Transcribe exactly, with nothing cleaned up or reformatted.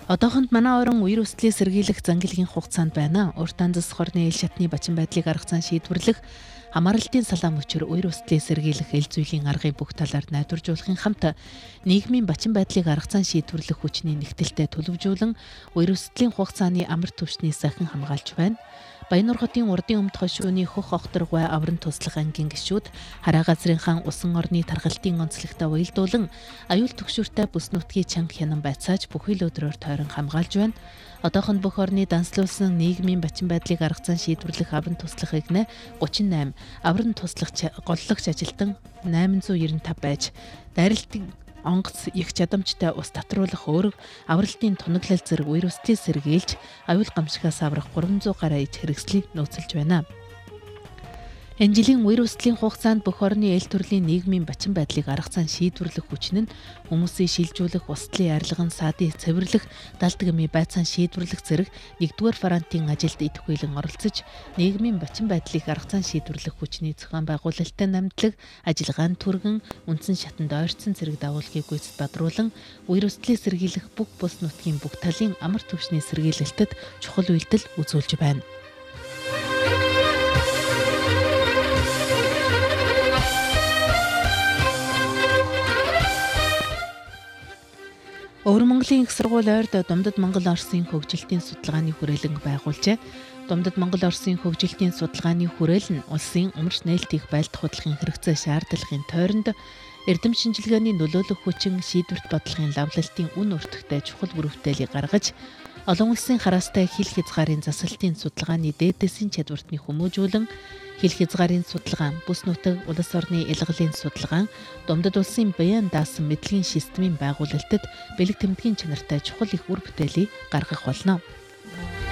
Одоохонд манай орон үер өсөлтийг сэргийлэх зангилгийн хугацаанд байна. Урт андас хорны ил шатны бачин байдлыг гаргацсан шийдвэрлэх, хамааралтын салаан мөчөр үер өсөлтийг сэргийлэх ил зүйлийн аргыг бүх талаар найдваржуулахын хамт нийгмийн бачин байдлыг гаргацсан шийдвэрлэх хүчний нэгтэлтэй төлөвжүүлэн үер өсөлтийн хугацааны амар түвшний сахин хамгаалж байна. Баянур хотын урдын өмд хошууны хөх охторгой авран туслах ангийн гишүүд хараа газрын хаан усан орны тархалтын онцлогтой уялдуулан аюул түгшүүртэй бүс нутгийн чанга хянан байцааж бүхэл өдрөөр тойрон хамгаалж байна. Одоохонд бүх орны данслуулсан нийгмийн бачин байдлыг гаргацсан шийдвэрлэх авран туслах игнэ гучин эйм, авран туслах голлогч ажилтан найман зуун девяносто тавь байж, дайралтын онгоц их чадамжтай ус татруулах өөрөг авралтын тунаглал зэрэг үер өсөлтийг сэргийлж аюул гамшигаас аврах гурван зуун гаруй иж хэрэгслийг нөөцөлж байна. Энэ жилийн үер өсөлтийн хугацаанд бүх орны эл төрлийн нийгмийн бачин байдлыг гаргацсан шийдвэрлэх хүчин нь хүмүүсийг шилжүүлэх, устдалын арилган, саадыг цэвэрлэх, далд гэмий байцаан шийдвэрлэх зэрэг нэгдүгээр фронтын ажилд идэвхжүүлэн оролцож, нийгмийн бачин байдлыг гаргацсан шийдвэрлэх хүчний зохион байгуулалттай намтлаг, ажиллагаанд түргэн, үндсэн шатанд ойрцсон зэрэг дагуулгыг гүйцэд бадруулан, үер өсөлтийг сэргийлэх бүх бүс нутгийн бүх талын амар түвшний сэргийлэлтэд чухал үйлдэл үзүүлж байна. Өвөр Монголын их сургууль ойрд Думдад Монгол Оросын хөгжилтийн судалгааны хүрээлэн байгуулжээ. Думдад Монгол Оросын хөгжилтийн судалгааны хүрээл нь улсын умарч нээлтийг байлдах худлахын хэрэгцээ шаардлагын тойронд эрдэм шинжилгээний нөлөөлөх хүчин, шийдвэрт бодлогын лавлалтын үн өртөгтэй чухал бүрэлдэхүүнийг гаргаж, олон улсын хараастай хил хязгаарын засалтын судалгааны дээдэсийн чадвартны хүмүүжүүлэн, хил хязгаарын судалгаа, бүс нутаг, улс орны илгалын судалгаа, Думдад улсын баян даасан мэдлэгийн системийн байгуулалтад бэлэг тэмдгийн чанартай чухал их үр бүтээлийг гаргах болно.